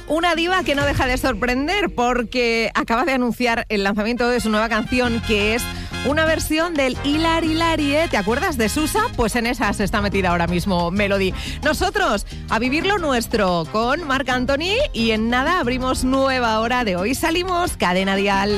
Una diva que no deja de sorprender porque acaba de anunciar el lanzamiento de su nueva canción, que es una versión del Hilari Hilari, ¿eh? ¿Te acuerdas de Susa? Pues en esa se está metida ahora mismo Melody. Nosotros a vivir lo nuestro con Marc Anthony y en nada abrimos nueva hora de Hoy Salimos, Cadena Dial.